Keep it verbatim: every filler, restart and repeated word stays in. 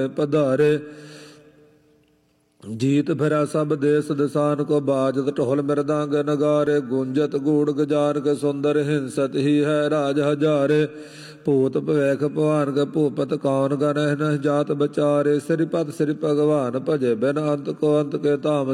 पधारे। जीत फिरा सब देश दिसान को बाजत ढोल मृदंग नगारे। गूंजत गूढ़ गजार के सुंदर हिंसत ही है राज हजारे। भूत भवैख भवान के भूपत कौन गन न जात बचारे। श्रीपत श्री भगवान भजे बिन अंत को अंत के धाम